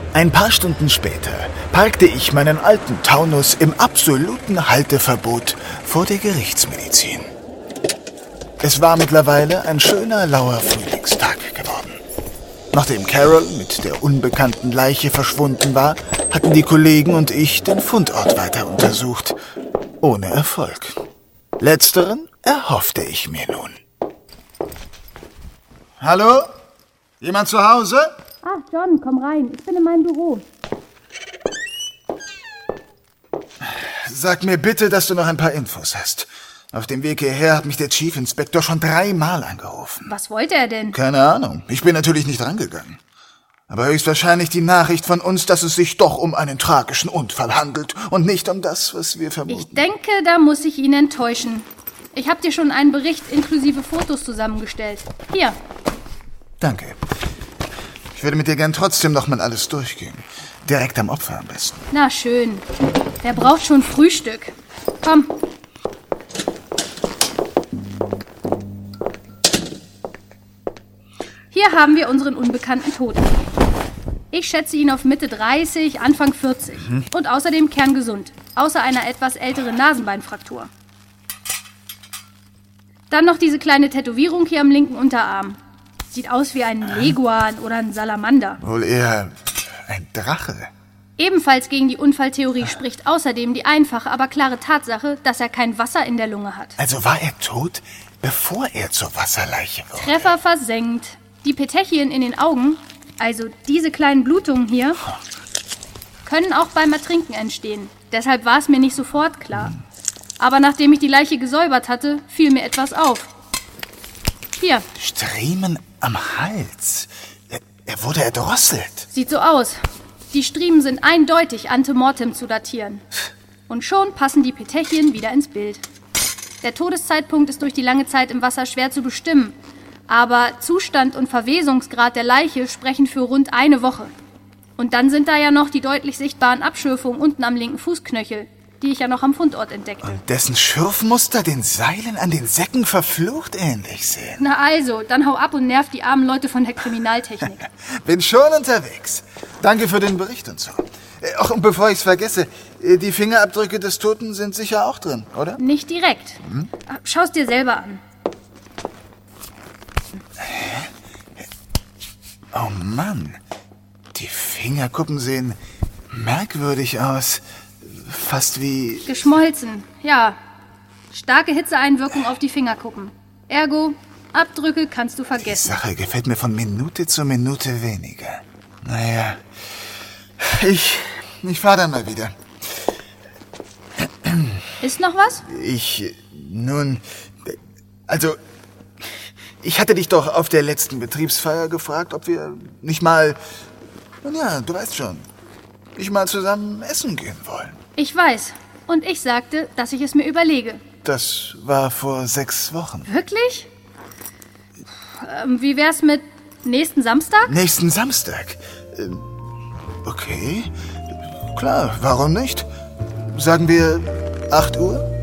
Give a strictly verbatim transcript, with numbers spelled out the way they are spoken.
Ein paar Stunden später parkte ich meinen alten Taunus im absoluten Halteverbot vor der Gerichtsmedizin. Es war mittlerweile ein schöner, lauer Frühlingstag geworden. Nachdem Carol mit der unbekannten Leiche verschwunden war, hatten die Kollegen und ich den Fundort weiter untersucht. Ohne Erfolg. Letzteren erhoffte ich mir nun. Hallo? Jemand zu Hause? Ach, John, komm rein. Ich bin in meinem Büro. Sag mir bitte, dass du noch ein paar Infos hast. Auf dem Weg hierher hat mich der Chief Inspector schon dreimal angerufen. Was wollte er denn? Keine Ahnung. Ich bin natürlich nicht rangegangen. Aber höchstwahrscheinlich die Nachricht von uns, dass es sich doch um einen tragischen Unfall handelt und nicht um das, was wir vermuten. Ich denke, da muss ich ihn enttäuschen. Ich habe dir schon einen Bericht inklusive Fotos zusammengestellt. Hier. Danke. Ich würde mit dir gern trotzdem noch mal alles durchgehen. Direkt am Opfer am besten. Na schön. Wer braucht schon Frühstück? Komm. Hier haben wir unseren unbekannten Toten. Ich schätze ihn auf Mitte dreißig, Anfang vierzig. Mhm. Und außerdem kerngesund. Außer einer etwas älteren Nasenbeinfraktur. Dann noch diese kleine Tätowierung hier am linken Unterarm. Sieht aus wie ein Leguan oder ein Salamander. Wohl eher ein Drache. Ebenfalls gegen die Unfalltheorie spricht außerdem die einfache, aber klare Tatsache, dass er kein Wasser in der Lunge hat. Also war er tot, bevor er zur Wasserleiche wurde? Treffer versenkt. Die Petechien in den Augen, also diese kleinen Blutungen hier, können auch beim Ertrinken entstehen. Deshalb war es mir nicht sofort klar. Aber nachdem ich die Leiche gesäubert hatte, fiel mir etwas auf. Hier. Striemen am Hals. Er, er wurde erdrosselt. Sieht so aus. Die Striemen sind eindeutig antemortem zu datieren. Und schon passen die Petechien wieder ins Bild. Der Todeszeitpunkt ist durch die lange Zeit im Wasser schwer zu bestimmen. Aber Zustand und Verwesungsgrad der Leiche sprechen für rund eine Woche. Und dann sind da ja noch die deutlich sichtbaren Abschürfungen unten am linken Fußknöchel, die ich ja noch am Fundort entdeckte. Und dessen Schürfmuster den Seilen an den Säcken verflucht ähnlich sehen. Na also, dann hau ab und nerv die armen Leute von der Kriminaltechnik. Bin schon unterwegs. Danke für den Bericht und so. Ach, und bevor ich's vergesse, die Fingerabdrücke des Toten sind sicher auch drin, oder? Nicht direkt. Hm? Schau's dir selber an. Oh Mann, die Fingerkuppen sehen merkwürdig aus. Fast wie... Geschmolzen, ja. Starke Hitzeeinwirkung auf die Fingerkuppen. Ergo, Abdrücke kannst du vergessen. Die Sache gefällt mir von Minute zu Minute weniger. Naja, ich, ich fahr dann mal wieder. Ist noch was? Ich, nun, also... Ich hatte dich doch auf der letzten Betriebsfeier gefragt, ob wir nicht mal, nun ja, du weißt schon, nicht mal zusammen essen gehen wollen. Ich weiß. Und ich sagte, dass ich es mir überlege. Das war vor sechs Wochen. Wirklich? Ähm, wie wär's mit nächsten Samstag? Nächsten Samstag? Ähm, okay. Klar, warum nicht? Sagen wir acht Uhr?